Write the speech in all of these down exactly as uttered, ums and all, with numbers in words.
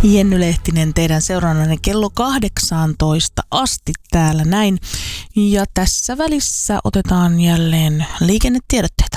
Jenny Lehtinen teidän seurannanne kello kahdeksantoista asti täällä näin. Ja tässä välissä otetaan jälleen liikennetiedotteita.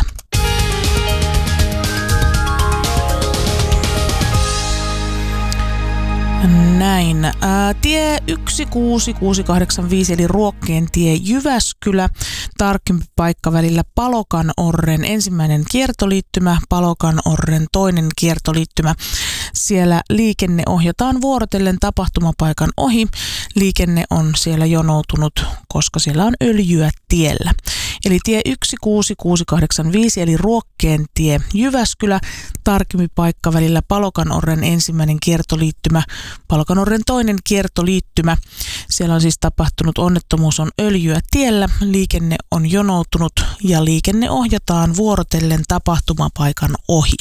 Näin. Ää, tie yksi kuusi kuusi kahdeksan viisi eli Ruokkeen tie Jyväskylä. Tarkempi paikka välillä Palokanorren ensimmäinen kiertoliittymä, Palokanorren toinen kiertoliittymä. Siellä liikenne ohjataan vuorotellen tapahtumapaikan ohi. Liikenne on siellä jonoutunut, koska siellä on öljyä tiellä. Eli tie yksi kuusi kuusi kahdeksan viisi eli Ruokkeen tie Jyväskylä. Tarkempi paikka välillä Palokanorren ensimmäinen kiertoliittymä, Palokanorren toinen kiertoliittymä. Siellä on siis tapahtunut onnettomuus, on öljyä tiellä, liikenne on jonoutunut ja liikenne ohjataan vuorotellen tapahtumapaikan ohi.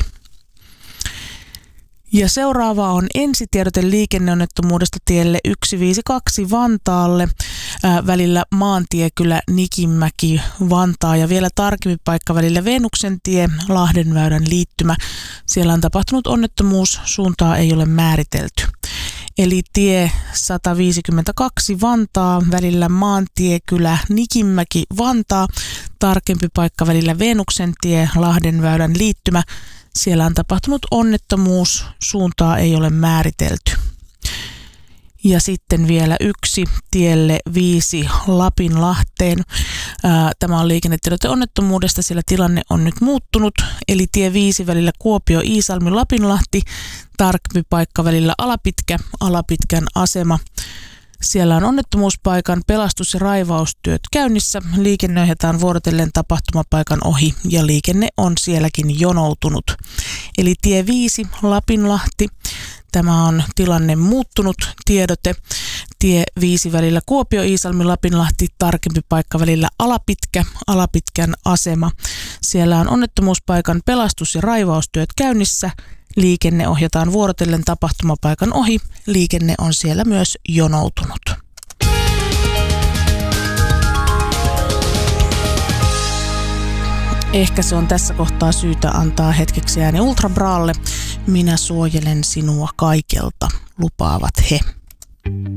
Ja seuraava on ensitiedote liikenneonnettomuudesta tielle yksi viisi kaksi Vantaalle ää, välillä Maantiekylä Nikinmäki Vantaa ja vielä tarkempi paikka välillä Venuksen tie Lahdenväylän liittymä. Siellä on tapahtunut onnettomuus, suuntaa ei ole määritelty. Eli tie sata viisikymmentäkaksi Vantaa välillä Maantiekylä Nikinmäki Vantaa, tarkempi paikka välillä Venuksen tie Lahdenväylän liittymä. Siellä on tapahtunut onnettomuus, suuntaa ei ole määritelty. Ja sitten vielä yksi tielle viisi Lapinlahteen. Ää, tämä on liikennetiedote onnettomuudesta, sillä tilanne on nyt muuttunut. Eli tie viisi välillä Kuopio Iisalmi Lapinlahti, tarkempi paikka välillä Alapitkä, Alapitkän asema. Siellä on onnettomuuspaikan pelastus- ja raivaustyöt käynnissä. Liikenne ohjataan vuorotellen tapahtumapaikan ohi ja liikenne on sielläkin jonoutunut. Eli tie viisi Lapinlahti. Tämä on tilanne muuttunut tiedote. Tie viisi välillä Kuopio Iisalmi Lapinlahti, tarkempi paikka välillä Alapitkä, Alapitkän asema. Siellä on onnettomuuspaikan pelastus- ja raivaustyöt käynnissä. Liikenne ohjataan vuorotellen tapahtumapaikan ohi. Liikenne on siellä myös jonoutunut. Ehkä se on tässä kohtaa syytä antaa hetkeksi ääni Ultra Bralle. Minä suojelen sinua kaikelta, lupaavat he.